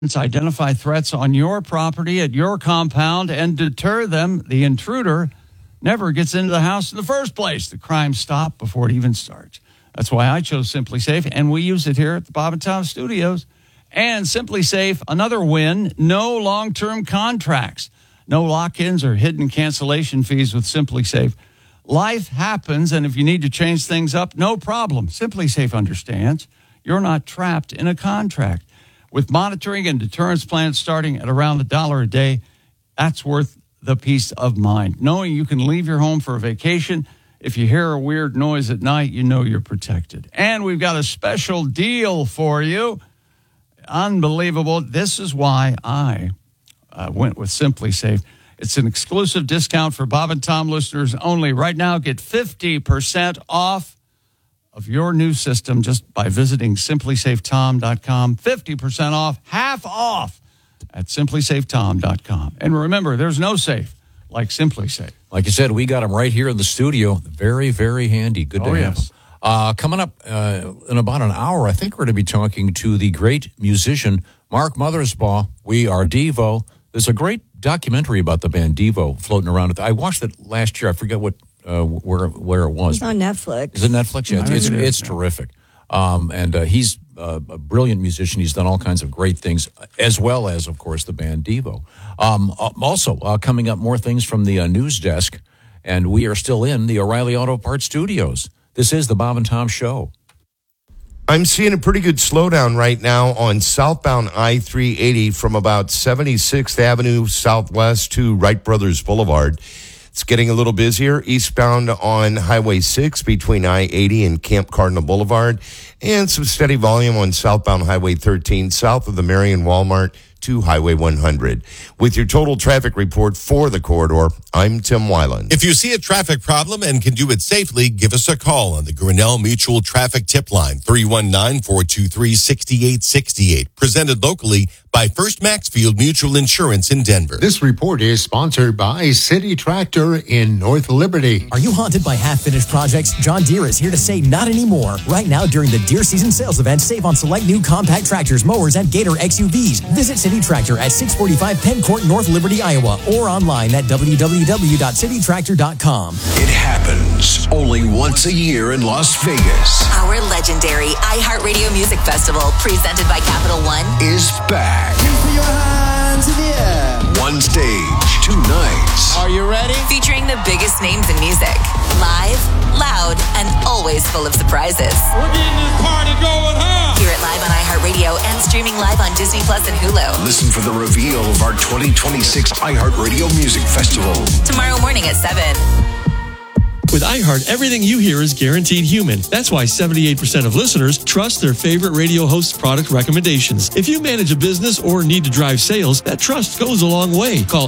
identify threats on your property, at your compound, and deter them. The intruder never gets into the house in the first place. The crime stops before it even starts. That's why I chose Simply Safe, and we use it here at the Bob and Tom Studios. And Simply Safe, another win, no long-term contracts, no lock-ins or hidden cancellation fees with Simply Safe. Life happens, and if you need to change things up, no problem. Simply Safe understands you're not trapped in a contract. With monitoring and deterrence plans starting at around $1 a day, that's worth the peace of mind. Knowing you can leave your home for a vacation, if you hear a weird noise at night, you know you're protected. And we've got a special deal for you. Unbelievable. This is why I went with Simply Safe. It's an exclusive discount for Bob and Tom listeners only. Right now, get 50% off of your new system just by visiting simplysafetom.com. 50% off, half off at simplysafetom.com. And remember, there's no safe like Simply Safe. Like you said, we got them right here in the studio. Very, very handy. Good to have them. Coming up in about an hour, I think we're going to be talking to the great musician Mark Mothersbaugh. We are Devo. There's a great documentary about the band Devo floating around. I watched it last year. I forget where it was. It's on Netflix. Is it Netflix? Yeah, it's terrific. And he's a brilliant musician. He's done all kinds of great things, as well as, of course, the band Devo. Also, coming up, more things from the news desk. And we are still in the O'Reilly Auto Parts Studios. This is the Bob and Tom Show. I'm seeing a pretty good slowdown right now on southbound I-380 from about 76th Avenue Southwest to Wright Brothers Boulevard. It's getting a little busier eastbound on Highway 6 between I-80 and Camp Cardinal Boulevard, and some steady volume on southbound Highway 13 south of the Marion Walmart to Highway 100. With your total traffic report for the corridor, I'm Tim Weiland. If you see a traffic problem and can do it safely, give us a call on the Grinnell Mutual Traffic Tip Line, 319-423-6868. Presented locally by First Maxfield Mutual Insurance in Denver. This report is sponsored by City Tractor in North Liberty. Are you haunted by half-finished projects? John Deere is here to say not anymore. Right now, during the Deere Season Sales Event, save on select new compact tractors, mowers, and Gator XUVs. Visit City Tractor at 645 Penn Court, North Liberty, Iowa, or online at www.citytractor.com. It happens only once a year in Las Vegas. Our legendary iHeartRadio Music Festival, presented by Capital One, is back. Your hands in the air. One stage, 2 nights. Are you ready? featuring the biggest names in music. Live, loud, and always full of surprises. We're getting this party going, huh? Hear it live on iHeartRadio and streaming live on Disney Plus and Hulu. Listen for the reveal of our 2026 iHeartRadio Music Festival. Tomorrow morning at 7. With iHeart, everything you hear is guaranteed human. That's why 78% of listeners trust their favorite radio host's product recommendations. If you manage a business or need to drive sales, that trust goes a long way. Call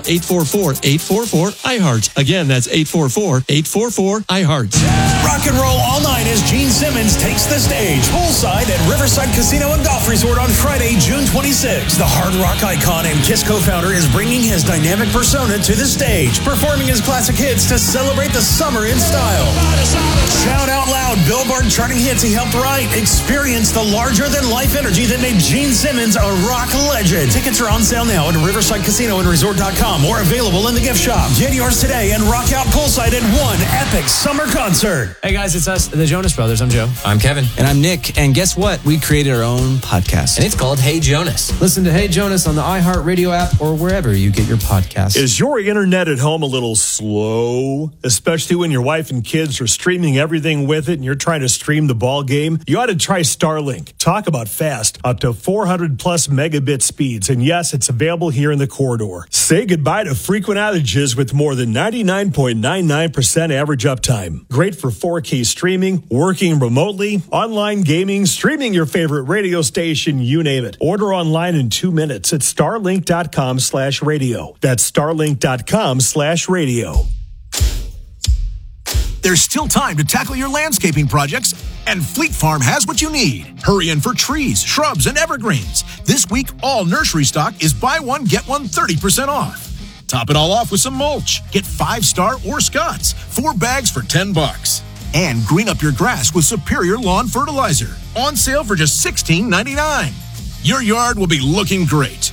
844-844-iHeart. Again, that's 844-844-iHeart. Rock and roll all night as Gene Simmons takes the stage poolside at Riverside Casino and Golf Resort on Friday, June 26th. The hard rock icon and KISS co-founder is bringing his dynamic persona to the stage, performing his classic hits to celebrate the summer in style. Shout out loud Billboard charting hits he helped write. Experience the larger-than-life energy that made Gene Simmons a rock legend. Tickets are on sale now at riversidecasinoandresort.com or available in the gift shop. Get yours today and rock out poolside in one epic summer concert. Hey guys, it's us, the Jonas Brothers. I'm Joe. I'm Kevin. And I'm Nick. And guess what? We created our own podcast. And it's called Hey Jonas. Listen to Hey Jonas on the iHeartRadio app or wherever you get your podcasts. Is your internet at home a little slow? Especially when your wife and kids are streaming everything with it and you're trying to stream the ball game? You ought to try Starlink. Talk about fast. Up to 400 plus megabit speeds. And yes, it's available here in the corridor. Say goodbye to frequent outages with more than 99.99% average uptime. Great for 4K streaming, working remotely, online gaming, streaming your favorite radio station, you name it. Order online in 2 minutes at starlink.com/radio. That's starlink.com/radio. There's still time to tackle your landscaping projects, and Fleet Farm has what you need. Hurry in for trees, shrubs, and evergreens. This week, all nursery stock is buy one, get one 30% off. Top it all off with some mulch. Get 5-star or Scott's, 4 bags for $10. And green up your grass with Superior Lawn Fertilizer. On sale for just $16.99. your yard will be looking great.